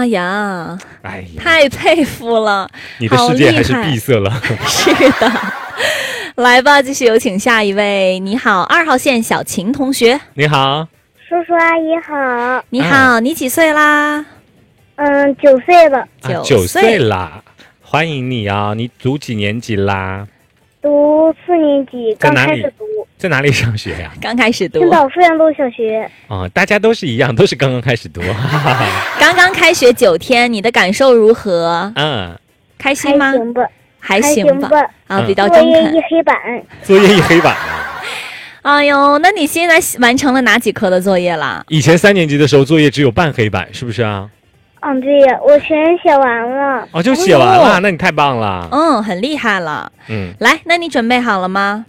妈呀， 哎呀， 太佩服了， 你的世界还是闭塞了。 是的，来吧，继续有请下一位。你好，2号线小秦同学。 你好， 叔叔阿姨好。 你好，你几岁啦 ？9岁了。 9岁啦，欢迎你啊！你读几年级啦？ 读4年级，刚开始读。 在哪里上学呀？ 刚开始读。 青岛富源路小学。 大家都是一样，都是刚刚开始读。 刚刚开学9天，你的感受如何？开心吗？还行吧。比较中肯。 作业一黑板。 作业一黑板。 哎呦，那你现在完成了哪几科的作业了？ 以前3年级的时候，作业只有半黑板，是不是啊？ 对呀，我全写完了。 就写完了，那你太棒了。 很厉害了。来，那你准备好了吗？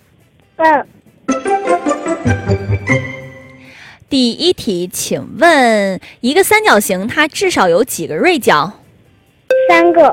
第一题，请问一个三角形它至少有几个锐角 ？3个。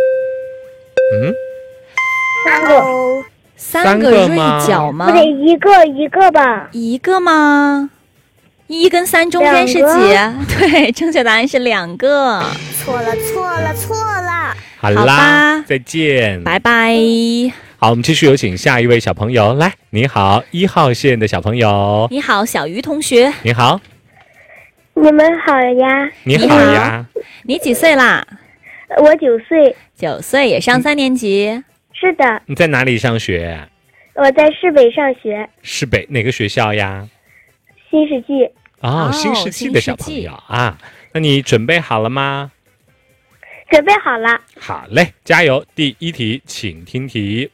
3个锐角吗？ 不对，一个吧。 一个吗？1跟3中间是几？对，正确答案是2个。 错了。 好啦，再见， 拜拜。 好，我们继续有请下一位小朋友来。你好，1号线的小朋友。 你好，小鱼同学。 你好。 你们好呀。 你好呀。 你几岁啦？ 我9岁。 9岁，也上3年级。 是的。 你在哪里上学？ 我在市北上学。 市北哪个学校呀？ 新世纪。 新世纪的小朋友啊，那你准备好了吗？ 准备好了。 好嘞，加油！第一题，请听题。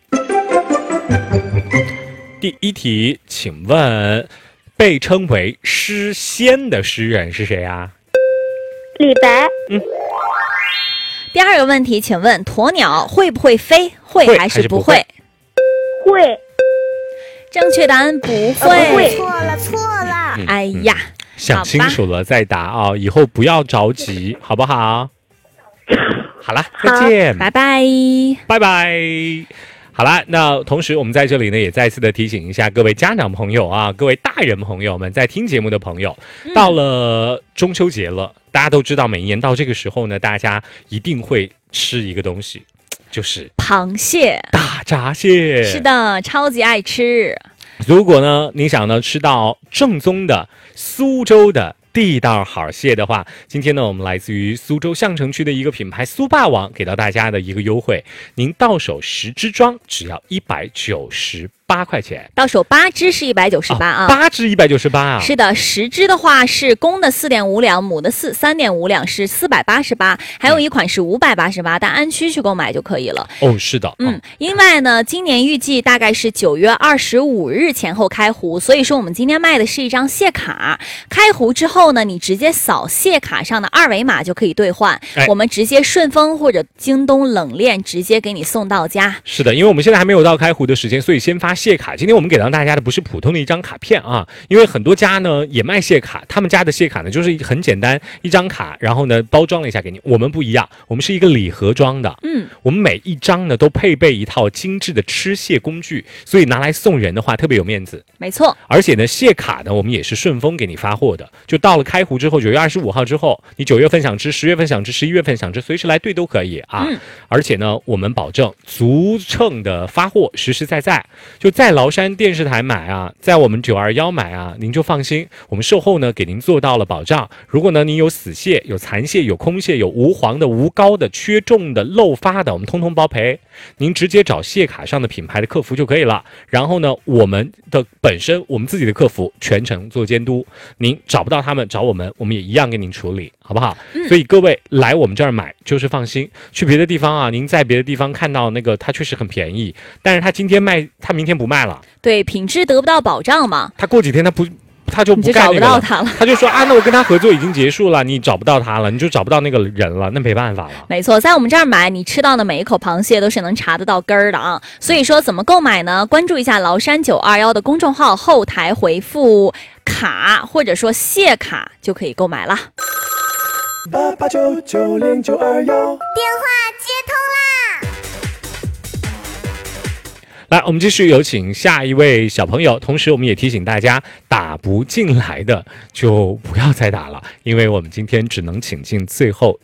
第一题，请问被称为诗仙的诗人是谁啊？ 李白。 第二个问题，请问鸵鸟会不会飞？会还是不会？ 会。 正确答案不会。 错了。 哎呀， 想清楚了再答啊！以后不要着急，好不好？好了，再见， 拜拜， 拜拜。好了，那同时我们在这里呢，也再次的提醒一下各位家长朋友啊，各位大人朋友们，在听节目的朋友，到了中秋节了，大家都知道，每一年到这个时候呢，大家一定会吃一个东西，就是螃蟹、 大闸蟹。 是的，超级爱吃。 如果呢，你想呢吃到正宗的苏州的地道好蟹的话，今天呢，我们来自于苏州相城区的一个品牌苏霸王给到大家的一个优惠，您到手10只装只要198块钱， 到手8只是198啊 ，8只198啊。 是的，10只的话是公的4.5两，母的3.5两是488，还有一款是588，但按区去购买就可以了。 是的， 另外呢，今年预计大概是9月25日前后开壶，所以说我们今天卖的是一张蟹卡，开壶之后呢，你直接扫蟹卡上的2维码就可以兑换，我们直接顺丰或者京东冷链直接给你送到家。 是的，因为我们现在还没有到开壶的时间，所以先发蟹卡。今天我们给到大家的不是普通的一张卡片啊，因为很多家呢也卖蟹卡，他们家的蟹卡呢就是很简单一张卡，然后呢包装了一下给你。我们不一样，我们是一个礼盒装的，我们每一张呢都配备一套精致的吃蟹工具，所以拿来送人的话特别有面子。 没错， 而且呢蟹卡呢我们也是顺丰给你发货的，就到了开壶之后9月25号之后，你9月份想吃10月份想吃11月份想吃，随时来兑都可以啊。而且呢我们保证足称的发货，实实在在，就在崂山电视台买啊，在我们921买啊，您就放心，我们售后呢给您做到了保障。如果呢您有死蟹、有残蟹、有空蟹、有无黄的、无膏的、缺重的、漏发的，我们通通包赔。您直接找蟹卡上的品牌的客服就可以了。然后呢我们的本身我们自己的客服全程做监督，您找不到他们找我们，我们也一样给您处理，好不好？所以各位来我们这儿买就是放心，去别的地方啊，您在别的地方看到那个它确实很便宜，但是它今天卖，它明天不卖了。 对，品质得不到保障嘛。 它过几天他就不干那个了， 你就找不到他了。 他就说那我跟他合作已经结束了，你找不到他了，你就找不到那个人了，那没办法了。 没错，在我们这儿买，你吃到的每一口螃蟹都是能查得到根儿的啊。所以说怎么购买呢？关注一下崂山921的公众号，后台回复卡或者说蟹卡就可以购买了。 88990921， 电话接通啦！ 来，我们继续有请下一位小朋友。同时我们也提醒大家，打不进来的就不要再打了，因为我们今天只能请进最后